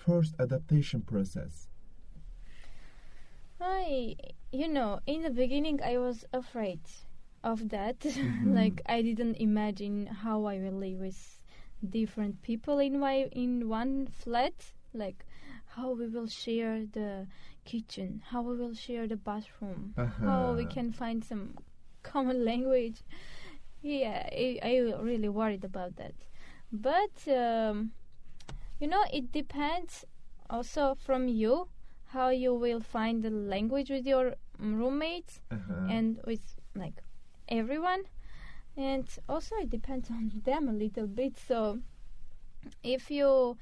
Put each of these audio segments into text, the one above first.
first adaptation process? In the beginning I was afraid of that. Mm-hmm. Like I didn't imagine how I will live with different people in one flat. Like how we will share the kitchen, how we will share the bathroom, how we can find some common language. Yeah, I really worried about that. But it depends also from you how you will find the language with your roommates and with like everyone, and also it depends on them a little bit. So if you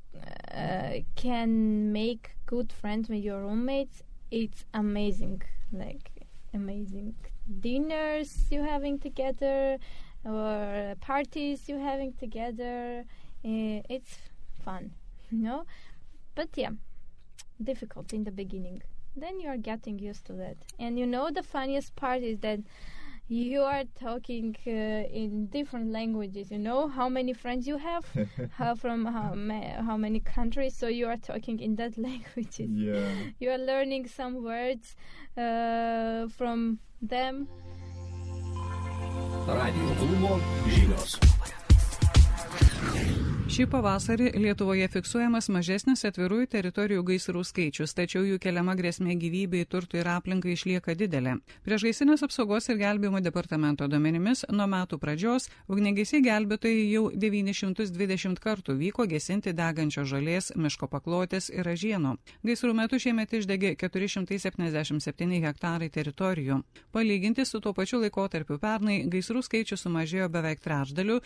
can make good friends with your roommates, it's amazing. Like amazing dinners you having together or parties you having together. It's fun, But yeah, difficult in the beginning. Then you are getting used to that. And the funniest part is that you are talking in different languages. How many friends you have, how many countries. So you are talking in that languages. Yeah. You are learning some words from them. Radio klubo žinios. Šį pavasarį Lietuvoje fiksuojamas mažesnis atvirųjų teritorijų gaisrų skaičius, tačiau jų keliama grėsmė gyvybei, turtui ir aplinkai išlieka didelė. Priešgaisrinės apsaugos ir gelbėjimo departamento duomenimis nuo metų pradžios ugniagesiai gelbėtojai jau 920 kartų vyko gesinti degančios žolės, miško paklotės ir ražienų. Gaisrų metu šiemet išdegė 477 hektarai teritorijų. Palyginti su tuo pačiu laikotarpiu pernai gaisrų skaičius sumažėjo beveik trečdaliu,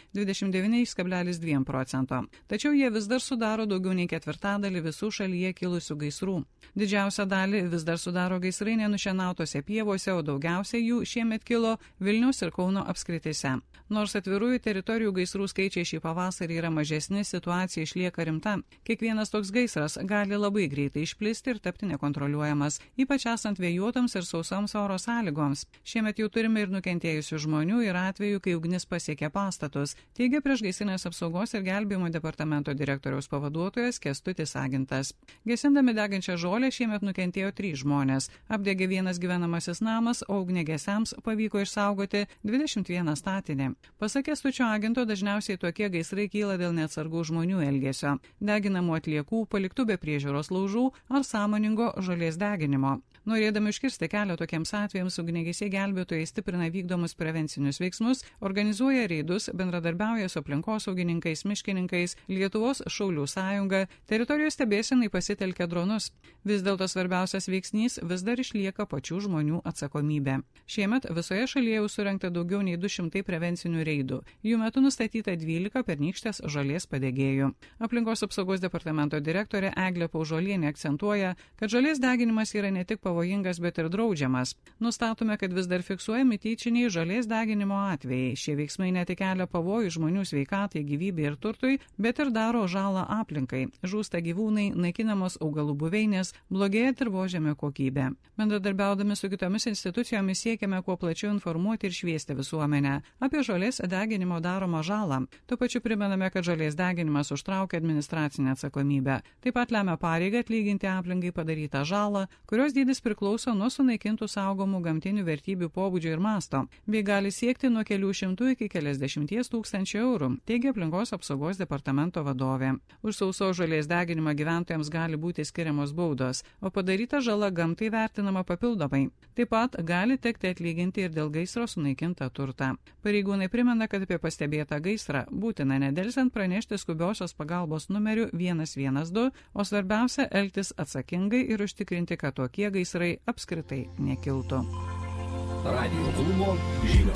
29,2%. Tačiau jie vis dar sudaro daugiau nei ketvirtadalį visų šalyje kilusių gaisrų. Didžiausią dalį vis dar sudaro gaisrai nenušienautose pievose, o daugiausiai jų šiemet kilo Vilniaus ir Kauno apskrityse. Nors atvirųjų teritorijų gaisrų skaičiai šį pavasarį yra mažesni, situacija išlieka rimta. Kiekvienas toks gaisras gali labai greitai išplisti ir tapti nekontroliuojamas, ypač esant vėjuotams ir sausoms oro sąlygoms. Šiemet jau turime ir nukentėjusių žmonių ir atvejų, kai ugnis pasiekė pastatus, teigia priešgaisrinės apsaugos ir gelbėjimo departamento direktoriaus pavaduotojas Kęstutis Agintas. Gesindami degančią žolę šiemet nukentėjo 3 žmonės. Apdegė vienas gyvenamasis namas, o ugniagesiams pavyko išsaugoti 21 statinį. Pasak Kęstučio Aginto, dažniausiai tokie gaisrai kyla dėl neatsargų žmonių elgesio, deginamų atliekų, paliktų be priežiūros laužų ar sąmoningo žolės deginimo. Norėdami užkirsti kelią tokiems atvejams, ugniagesiai gelbėtojai stiprina vykdomus prevencinius veiksmus, organizuoja reidus, bendradarbiauja su aplinkosaugininkais, miškininkais, Lietuvos šaulių sąjunga, teritorijos stebėsenai pasitelkia dronus. Vis dėlto svarbiausias veiksnys vis dar išlieka pačių žmonių atsakomybė. Šiemet visoje šalyje jau surengta daugiau nei 200 prevencinių reidų. Jų metu nustatyta 12 pernykštės žolės padegėjų. Aplinkos apsaugos departamento direktorė Eglė Paužuolienė akcentuoja, kad žolės deginimas yra ne tik pavojingas, bet ir draudžiamas. Nustatome, kad vis dar fiksuojami tyčiniai žolės deginimo atvejai. Šie veiksmai ne tik kelia pavojų žmonių sveikatai, gyvybei ir turtui, bet ir daro žalą aplinkai. Žūsta gyvūnai, naikinamos augalų buveinės, blogėja dirvožemio kokybė. Bendradarbiaudami su kitomis institucijomis siekiame kuo plačiau informuoti ir šviesti visuomenę apie žolės deginimo daromą žalą. Tuo pačiu primename, kad žolės deginimas užtraukia administracinę atsakomybę. Taip pat lemia pareigą atlyginti aplinkai padarytą žalą, kurios dydis priklauso nuo sunaikintų saugomų gamtinių vertybių pobūdžio ir masto, bei gali siekti nuo kelių šimtų iki keliasdešimties tūkstančių eurų, teigia aplinkos apsaugos departamento vadovė. Už sausos žolės deginimą gyventojams gali būti skiriamos baudos, o padaryta žala gamtai vertinama papildomai. Taip pat gali tekti atlyginti ir dėl gaisro sunaikintą turtą. Pareigūnai primena, kad apie pastebėtą gaisrą būtina nedelsiant pranešti skubiosios pagalbos numeriu 112, o svarbiausia elgtis atsakingai ir užtikrinti, kad tokie gaisrai apskritai nekiltų. Radio klubo žinios.